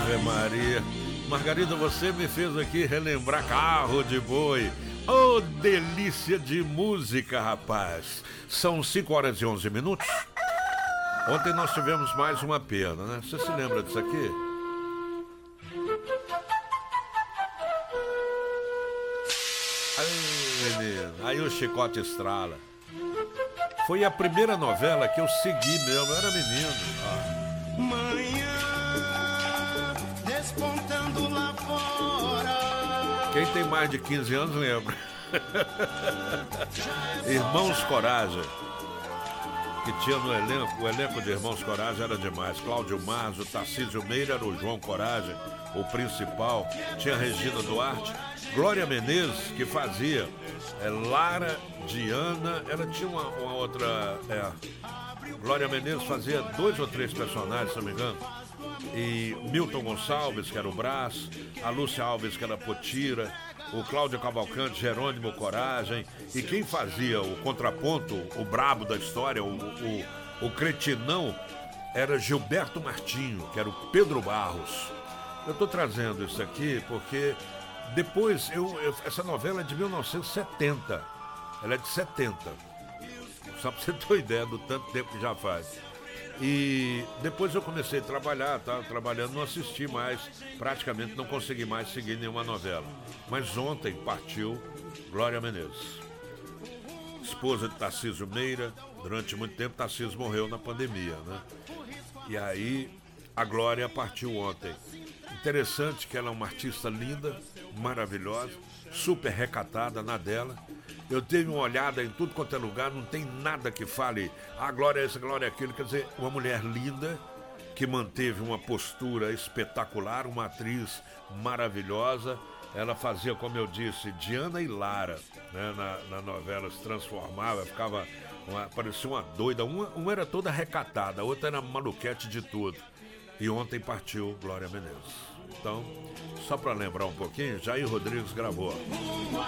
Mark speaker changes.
Speaker 1: Ave Maria. Margarida, você me fez aqui relembrar Carro de Boi. Oh, delícia de música, rapaz. São 5h11. Ontem nós tivemos mais uma perda, né? Você se lembra disso aqui? Aí, menino, aí o chicote estrala. Foi a primeira novela que eu segui mesmo, eu era menino.
Speaker 2: Manhã despontando lá fora.
Speaker 1: Quem tem mais de 15 anos lembra. Irmãos Coragem, que tinha no elenco, o elenco de Irmãos Coragem era demais. Cláudio Marzo, Tarcísio Meira era o João Coragem, o principal. Tinha Regina Duarte, Glória Menezes, que fazia Lara, Diana, ela tinha uma outra. Glória Menezes fazia 2 ou 3 personagens, se não me engano. E Milton Gonçalves, que era o Brás, a Lúcia Alves, que era a Potira, o Cláudio Cavalcante, Jerônimo Coragem. E quem fazia o contraponto, o brabo da história, o cretinão, era Gilberto Martinho, que era o Pedro Barros. Eu estou trazendo isso aqui porque depois, essa novela é de 1970, ela é de 70, só para você ter uma ideia do tanto tempo que já faz. E depois eu comecei a trabalhar, estava trabalhando, não assisti mais, praticamente não consegui mais seguir nenhuma novela. Mas ontem partiu Glória Menezes, esposa de Tarcísio Meira. Durante muito tempo Tarcísio morreu na pandemia, né? E aí a Glória partiu ontem. Interessante que ela é uma artista linda, maravilhosa, super recatada na dela. Eu dei uma olhada em tudo quanto é lugar, não tem nada que fale a Glória é isso, a Glória é aquilo. Quer dizer, uma mulher linda que manteve uma postura espetacular, uma atriz maravilhosa. Ela fazia, como eu disse, Diana e Lara, né, na novela, se transformava, parecia uma doida. Uma era toda recatada, a outra era maluquete de tudo. E ontem partiu Glória Menezes. Então, só para lembrar um pouquinho, Jair Rodrigues gravou.
Speaker 2: Rumo à